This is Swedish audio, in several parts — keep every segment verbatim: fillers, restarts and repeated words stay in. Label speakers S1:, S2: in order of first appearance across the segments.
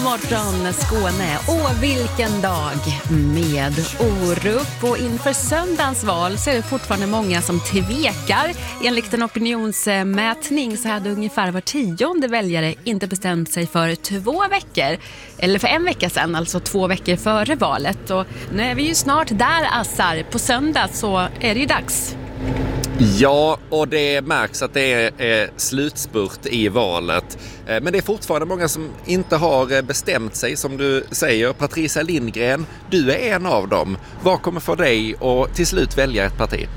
S1: morgon Skåne. Åh, vilken dag med Orup. Och inför söndagens val så är det fortfarande många som tvekar. Enligt en opinionsmätning så hade ungefär var tionde väljare inte bestämt sig för två veckor. Eller för en vecka sedan, alltså två veckor före valet. Och nu är vi ju snart där, Assar. På söndag så är det ju dags.
S2: Ja, och det märks att det är eh, slutspurt i valet. Eh, men det är fortfarande många som inte har bestämt sig, som du säger. Patricia Lindgren, du är en av dem. Vad kommer för dig att till slut välja ett parti?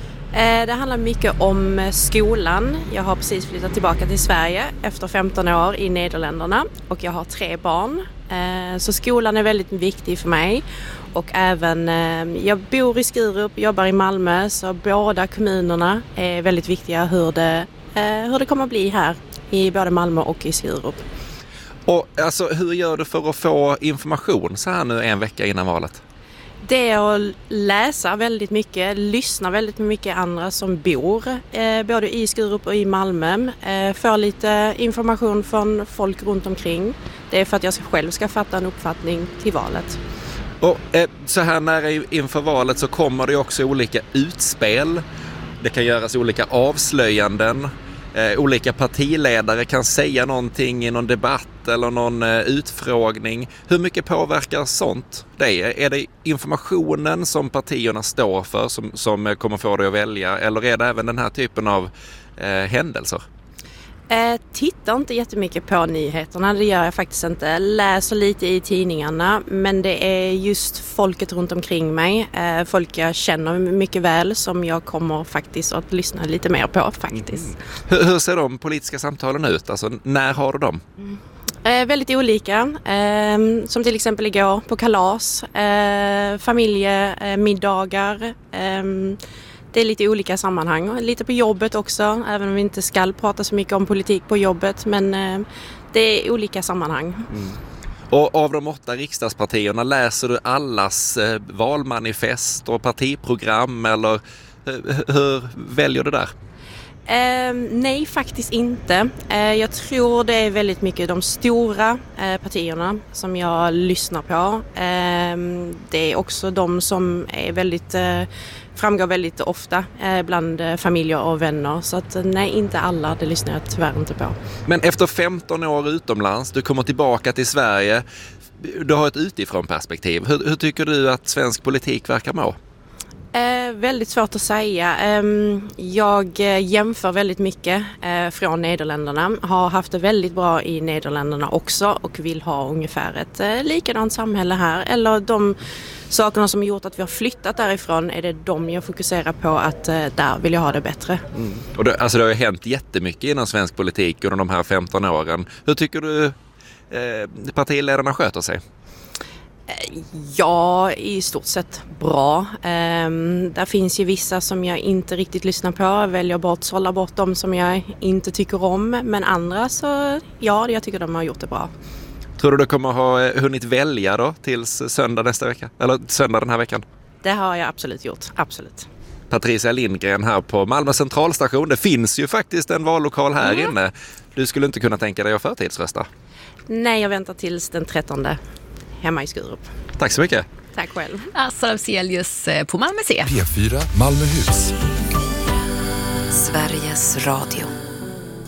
S3: Eh, det handlar mycket om skolan. Jag har precis flyttat tillbaka till Sverige efter femton år i Nederländerna. Och jag har tre barn. Eh, så skolan är väldigt viktig för mig. Och även, eh, jag bor i Skurup, jobbar i Malmö, så båda kommunerna är väldigt viktiga hur det, eh, hur det kommer att bli här i både Malmö och i Skurup.
S2: Och alltså, hur gör du för att få information så här nu en vecka innan valet?
S3: Det är att läsa väldigt mycket, lyssna väldigt mycket andra som bor eh, både i Skurup och i Malmö. Eh, få lite information från folk runt omkring. Det är för att jag själv ska fatta en uppfattning till valet.
S2: Och eh, så här nära inför valet så kommer det också olika utspel. Det kan göras olika avslöjanden. Eh, olika partiledare kan säga någonting i någon debatt eller någon eh, utfrågning. Hur mycket påverkar sånt dig? Är det informationen som partierna står för som, som kommer få dig att välja? Eller är det även den här typen av eh, händelser?
S3: Eh, tittar inte jättemycket på nyheterna, det gör jag faktiskt inte. Läser lite i tidningarna, men det är just folket runt omkring mig. Eh, folk jag känner mycket väl som jag kommer faktiskt att lyssna lite mer på faktiskt.
S2: Mm. Hur, hur ser de politiska samtalen ut? Alltså, när har du dem?
S3: Mm. Eh, väldigt olika, eh, som till exempel igår på kalas, eh, familjemiddagar. Eh, Det är lite olika sammanhang. Lite på jobbet också, även om vi inte ska prata så mycket om politik på jobbet. Men eh, det är olika sammanhang.
S2: Mm. Och av de åtta riksdagspartierna, läser du allas eh, valmanifest och partiprogram? Eller eh, hur väljer du där?
S3: Eh, nej, faktiskt inte. Eh, jag tror det är väldigt mycket de stora eh, partierna som jag lyssnar på. Eh, det är också de som är väldigt... Eh, framgår väldigt ofta eh, bland eh, familjer och vänner. Så att nej, inte alla, det lyssnar jag tyvärr inte på.
S2: Men efter femton år utomlands, du kommer tillbaka till Sverige. Du har ett utifrån perspektiv. Hur, hur tycker du att svensk politik verkar må?
S3: Eh, väldigt svårt att säga. Eh, jag jämför väldigt mycket eh, från Nederländerna. Har haft det väldigt bra i Nederländerna också och vill ha ungefär ett eh, likadant samhälle här. Eller de sakerna som har gjort att vi har flyttat därifrån, är det de jag fokuserar på att eh, där vill jag ha det bättre.
S2: Mm. Och det, alltså det har ju hänt jättemycket inom svensk politik under de här femton åren. Hur tycker du eh, partiledarna sköter sig?
S3: Ja, i stort sett bra. Um, där finns ju vissa som jag inte riktigt lyssnar på. Jag väljer bort, sålla bort dem som jag inte tycker om. Men andra så, ja, jag tycker de har gjort det bra.
S2: Tror du du kommer ha hunnit välja då tills söndag nästa vecka? Eller söndag den här veckan?
S3: Det har jag absolut gjort, absolut.
S2: Patricia Lindgren här på Malmö centralstation. Det finns ju faktiskt en vallokal här mm. inne. Du skulle inte kunna tänka dig att förtidsrösta?
S3: Nej, jag väntar tills den trettonde hemma i Skurup.
S2: Tack så mycket.
S3: Tack själv.
S1: Assar Afzelius på Malmö C.
S4: P fyra Malmöhus.
S5: Sveriges Radio.